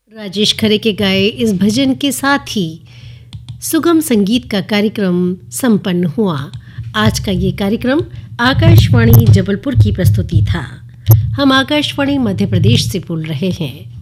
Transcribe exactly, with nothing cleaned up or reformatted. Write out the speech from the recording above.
राजेश खरे के गाए इस भजन के साथ ही सुगम संगीत का कार्यक्रम संपन्न हुआ। आज का ये कार्यक्रम आकाशवाणी जबलपुर की प्रस्तुति था। हम आकाशवाणी मध्य प्रदेश से बोल रहे हैं।